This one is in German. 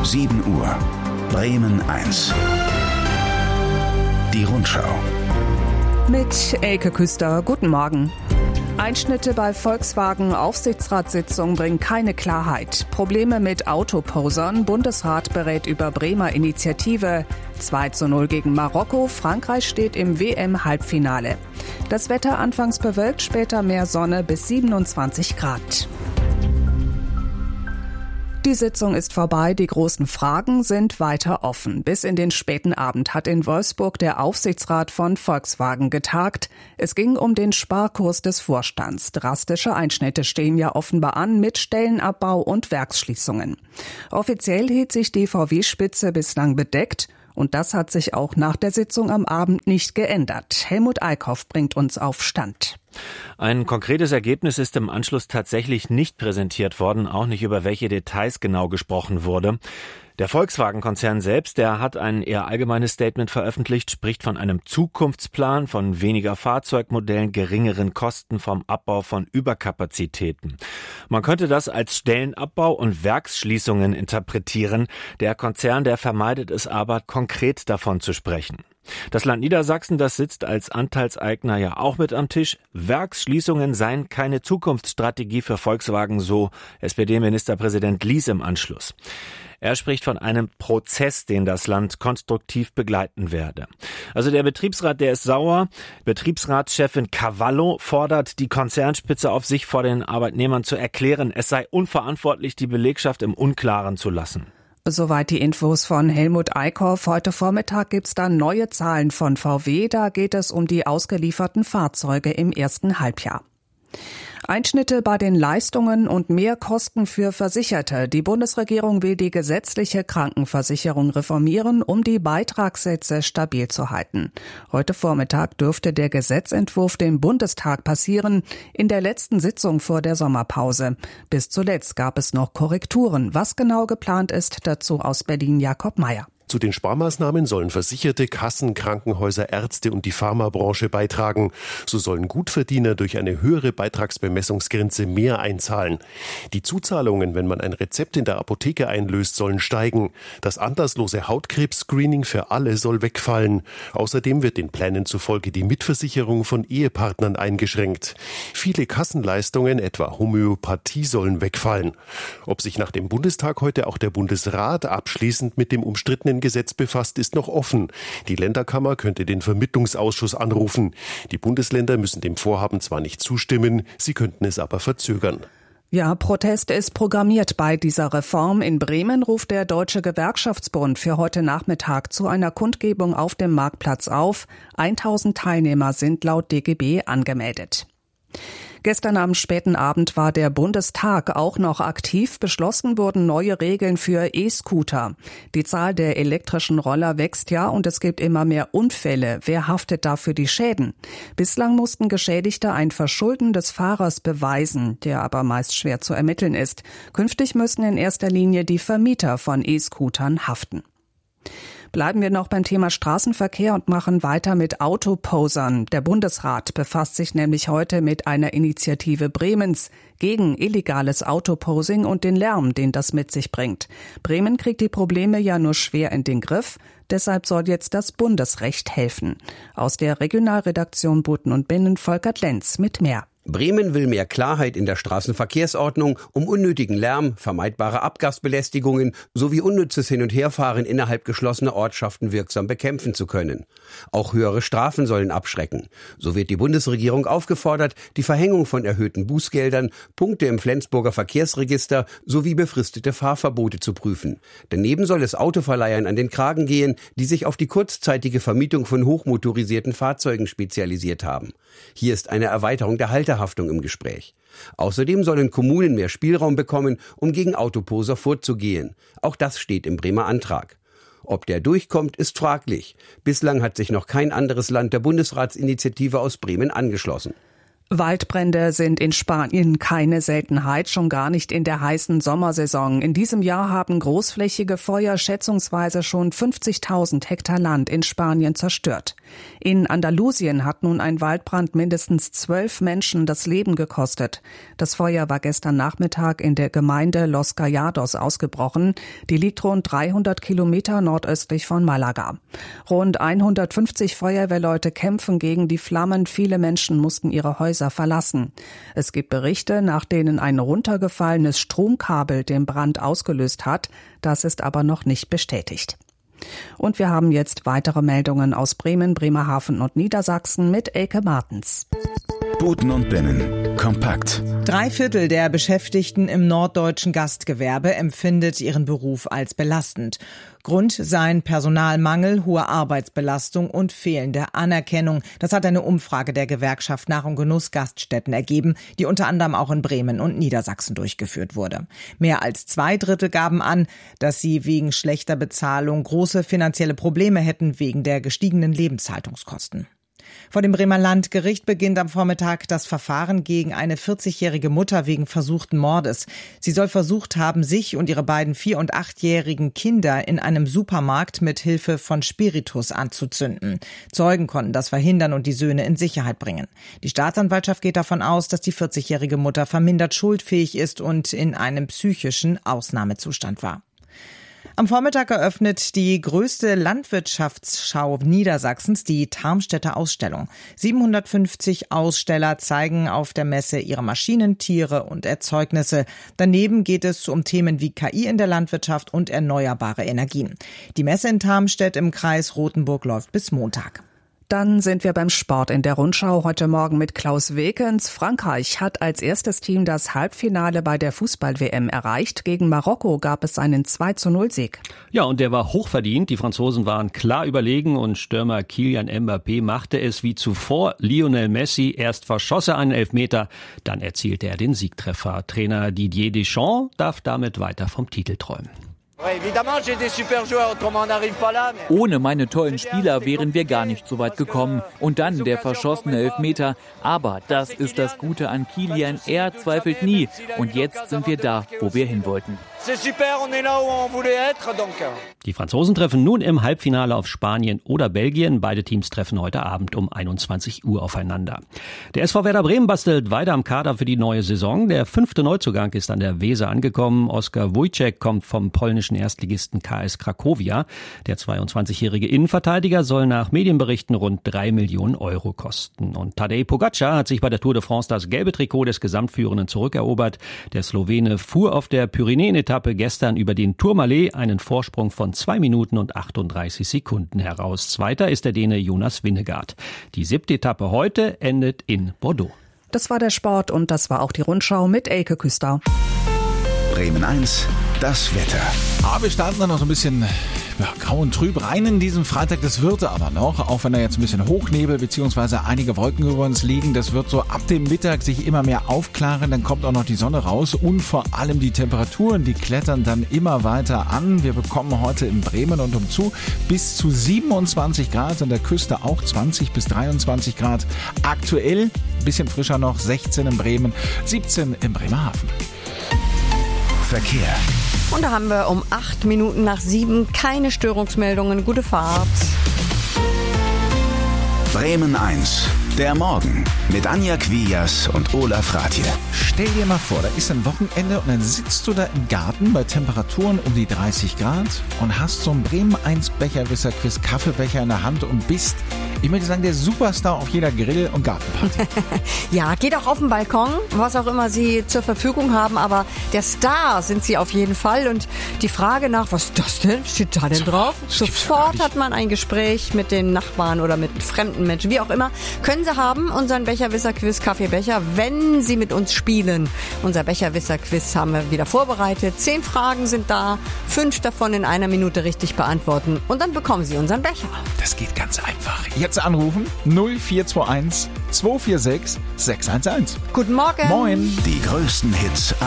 7 Uhr. Bremen 1. Die Rundschau. Mit Elke Küster, guten Morgen. Einschnitte bei Volkswagen-Aufsichtsratssitzung bringen keine Klarheit. Probleme mit Autoposern. Bundesrat berät über Bremer Initiative. 2:0 gegen Marokko. Frankreich steht im WM-Halbfinale. Das Wetter anfangs bewölkt, später mehr Sonne bis 27 Grad. Die Sitzung ist vorbei, die großen Fragen sind weiter offen. Bis in den späten Abend hat in Wolfsburg der Aufsichtsrat von Volkswagen getagt. Es ging um den Sparkurs des Vorstands. Drastische Einschnitte stehen ja offenbar an mit Stellenabbau und Werksschließungen. Offiziell hielt sich die VW-Spitze bislang bedeckt. Und das hat sich auch nach der Sitzung am Abend nicht geändert. Helmut Eickhoff bringt uns auf Stand. Ein konkretes Ergebnis ist im Anschluss tatsächlich nicht präsentiert worden, auch nicht über welche Details genau gesprochen wurde. Der Volkswagen-Konzern selbst, der hat ein eher allgemeines Statement veröffentlicht, spricht von einem Zukunftsplan, von weniger Fahrzeugmodellen, geringeren Kosten, vom Abbau von Überkapazitäten. Man könnte das als Stellenabbau und Werksschließungen interpretieren. Der Konzern, der vermeidet es aber, konkret davon zu sprechen. Das Land Niedersachsen, das sitzt als Anteilseigner ja auch mit am Tisch. Werksschließungen seien keine Zukunftsstrategie für Volkswagen, so SPD-Ministerpräsident Lies im Anschluss. Er spricht von einem Prozess, den das Land konstruktiv begleiten werde. Also der Betriebsrat, der ist sauer. Betriebsratschefin Cavallo fordert die Konzernspitze auf, sich vor den Arbeitnehmern zu erklären, es sei unverantwortlich, die Belegschaft im Unklaren zu lassen. Soweit die Infos von Helmut Eickhoff. Heute Vormittag gibt's dann neue Zahlen von VW. Da geht es um die ausgelieferten Fahrzeuge im ersten Halbjahr. Einschnitte bei den Leistungen und mehr Kosten für Versicherte. Die Bundesregierung will die gesetzliche Krankenversicherung reformieren, um die Beitragssätze stabil zu halten. Heute Vormittag dürfte der Gesetzentwurf dem Bundestag passieren, in der letzten Sitzung vor der Sommerpause. Bis zuletzt gab es noch Korrekturen. Was genau geplant ist, dazu aus Berlin Jakob Meyer. Zu den Sparmaßnahmen sollen Versicherte, Kassen, Krankenhäuser, Ärzte und die Pharmabranche beitragen. So sollen Gutverdiener durch eine höhere Beitragsbemessungsgrenze mehr einzahlen. Die Zuzahlungen, wenn man ein Rezept in der Apotheke einlöst, sollen steigen. Das anlasslose Hautkrebs-Screening für alle soll wegfallen. Außerdem wird den Plänen zufolge die Mitversicherung von Ehepartnern eingeschränkt. Viele Kassenleistungen, etwa Homöopathie, sollen wegfallen. Ob sich nach dem Bundestag heute auch der Bundesrat abschließend mit dem umstrittenen Gesetz befasst, ist noch offen. Die Länderkammer könnte den Vermittlungsausschuss anrufen. Die Bundesländer müssen dem Vorhaben zwar nicht zustimmen, sie könnten es aber verzögern. Ja, Protest ist programmiert bei dieser Reform. In Bremen ruft der Deutsche Gewerkschaftsbund für heute Nachmittag zu einer Kundgebung auf dem Marktplatz auf. 1000 Teilnehmer sind laut DGB angemeldet. Gestern am späten Abend war der Bundestag auch noch aktiv. Beschlossen wurden neue Regeln für E-Scooter. Die Zahl der elektrischen Roller wächst ja und es gibt immer mehr Unfälle. Wer haftet dafür die Schäden? Bislang mussten Geschädigte ein Verschulden des Fahrers beweisen, der aber meist schwer zu ermitteln ist. Künftig müssen in erster Linie die Vermieter von E-Scootern haften. Bleiben wir noch beim Thema Straßenverkehr und machen weiter mit Autoposern. Der Bundesrat befasst sich nämlich heute mit einer Initiative Bremens gegen illegales Autoposing und den Lärm, den das mit sich bringt. Bremen kriegt die Probleme ja nur schwer in den Griff. Deshalb soll jetzt das Bundesrecht helfen. Aus der Regionalredaktion Buten und Binnen Volkert Lenz mit mehr. Bremen will mehr Klarheit in der Straßenverkehrsordnung, um unnötigen Lärm, vermeidbare Abgasbelästigungen sowie unnützes Hin- und Herfahren innerhalb geschlossener Ortschaften wirksam bekämpfen zu können. Auch höhere Strafen sollen abschrecken. So wird die Bundesregierung aufgefordert, die Verhängung von erhöhten Bußgeldern, Punkte im Flensburger Verkehrsregister sowie befristete Fahrverbote zu prüfen. Daneben soll es Autoverleihern an den Kragen gehen, die sich auf die kurzzeitige Vermietung von hochmotorisierten Fahrzeugen spezialisiert haben. Hier ist eine Erweiterung der Halterhaftung im Gespräch. Außerdem sollen Kommunen mehr Spielraum bekommen, um gegen Autoposer vorzugehen. Auch das steht im Bremer Antrag. Ob der durchkommt, ist fraglich. Bislang hat sich noch kein anderes Land der Bundesratsinitiative aus Bremen angeschlossen. Waldbrände sind in Spanien keine Seltenheit, schon gar nicht in der heißen Sommersaison. In diesem Jahr haben großflächige Feuer schätzungsweise schon 50.000 Hektar Land in Spanien zerstört. In Andalusien hat nun ein Waldbrand mindestens 12 Menschen das Leben gekostet. Das Feuer war gestern Nachmittag in der Gemeinde Los Callados ausgebrochen. Die liegt rund 300 Kilometer nordöstlich von Malaga. Rund 150 Feuerwehrleute kämpfen gegen die Flammen. Viele Menschen mussten ihre Häuser verlassen. Es gibt Berichte, nach denen ein runtergefallenes Stromkabel den Brand ausgelöst hat. Das ist aber noch nicht bestätigt. Und wir haben jetzt weitere Meldungen aus Bremen, Bremerhaven und Niedersachsen mit Elke Martens. Buten und Binnen. Kompakt. 3/4 der Beschäftigten im norddeutschen Gastgewerbe empfindet ihren Beruf als belastend. Grund seien Personalmangel, hohe Arbeitsbelastung und fehlende Anerkennung. Das hat eine Umfrage der Gewerkschaft Nach- und Genuss Gaststätten ergeben, die unter anderem auch in Bremen und Niedersachsen durchgeführt wurde. Mehr als 2/3 gaben an, dass sie wegen schlechter Bezahlung große finanzielle Probleme hätten wegen der gestiegenen Lebenshaltungskosten. Vor dem Bremer Landgericht beginnt am Vormittag das Verfahren gegen eine 40-jährige Mutter wegen versuchten Mordes. Sie soll versucht haben, sich und ihre beiden 4- und 8-jährigen Kinder in einem Supermarkt mit Hilfe von Spiritus anzuzünden. Zeugen konnten das verhindern und die Söhne in Sicherheit bringen. Die Staatsanwaltschaft geht davon aus, dass die 40-jährige Mutter vermindert schuldfähig ist und in einem psychischen Ausnahmezustand war. Am Vormittag eröffnet die größte Landwirtschaftsschau Niedersachsens die Tarmstädter Ausstellung. 750 Aussteller zeigen auf der Messe ihre Maschinen, Tiere und Erzeugnisse. Daneben geht es um Themen wie KI in der Landwirtschaft und erneuerbare Energien. Die Messe in Tarmstedt im Kreis Rothenburg läuft bis Montag. Dann sind wir beim Sport in der Rundschau heute Morgen mit Klaus Wekens. Frankreich hat als erstes Team das Halbfinale bei der Fußball-WM erreicht. Gegen Marokko gab es einen 2-0-Sieg. Ja, und der war hochverdient. Die Franzosen waren klar überlegen und Stürmer Kylian Mbappé machte es wie zuvor. Lionel Messi, erst verschoss er einen Elfmeter, dann erzielte er den Siegtreffer. Trainer Didier Deschamps darf damit weiter vom Titel träumen. Ohne meine tollen Spieler wären wir gar nicht so weit gekommen. Und dann der verschossene Elfmeter. Aber das ist das Gute an Kylian. Er zweifelt nie. Und jetzt sind wir da, wo wir hin wollten. Die Franzosen treffen nun im Halbfinale auf Spanien oder Belgien. Beide Teams treffen heute Abend um 21 Uhr aufeinander. Der SV Werder Bremen bastelt weiter am Kader für die neue Saison. Der 5. Neuzugang ist an der Weser angekommen. Oskar Wójcik kommt vom polnischen Erstligisten KS Cracovia. Der 22-jährige Innenverteidiger soll nach Medienberichten rund 3 Millionen Euro kosten. Und Tadej Pogačar hat sich bei der Tour de France das gelbe Trikot des Gesamtführenden zurückerobert. Der Slowene fuhr auf der Pyrenäen-Etappe gestern über den Tourmalet einen Vorsprung von 2 Minuten und 38 Sekunden heraus. Zweiter ist der Däne Jonas Vingegaard. Die 7. Etappe heute endet in Bordeaux. Das war der Sport und das war auch die Rundschau mit Elke Küster. Bremen 1, das Wetter. Wir starten dann noch so ein bisschen grau und trüb rein in diesen Freitag. Das wird aber noch, auch wenn da jetzt ein bisschen Hochnebel bzw. einige Wolken über uns liegen. Das wird so ab dem Mittag sich immer mehr aufklaren. Dann kommt auch noch die Sonne raus und vor allem die Temperaturen, die klettern dann immer weiter an. Wir bekommen heute in Bremen und umzu bis zu 27 Grad, an der Küste auch 20 bis 23 Grad. Aktuell ein bisschen frischer noch, 16 in Bremen, 17 in Bremerhaven. Verkehr. Und da haben wir um 8 Minuten nach 7 keine Störungsmeldungen. Gute Fahrt. Bremen 1, der Morgen mit Anja Quias und Olaf Rathje. Stell dir mal vor, da ist ein Wochenende und dann sitzt du da im Garten bei Temperaturen um die 30 Grad und hast so einen Bremen 1 Becherwisser-Quiz Kaffeebecher in der Hand und bist, ich möchte sagen, der Superstar auf jeder Grill- und Gartenparty. Ja, geht auch auf den Balkon, was auch immer Sie zur Verfügung haben, aber der Star sind Sie auf jeden Fall. Und die Frage nach, was ist das denn? Steht da denn drauf? Sofort hat man ein Gespräch mit den Nachbarn oder mit fremden Menschen, wie auch immer. Können Sie haben, unseren Becherwisser-Quiz Kaffeebecher, wenn Sie mit uns spielen. Unser Becherwisser-Quiz haben wir wieder vorbereitet. 10 Fragen sind da, 5 davon in 1 Minute richtig beantworten. Und dann bekommen Sie unseren Becher. Das geht ganz einfach. Jetzt anrufen 0421 246 611. Guten Morgen. Moin. Die größten Hits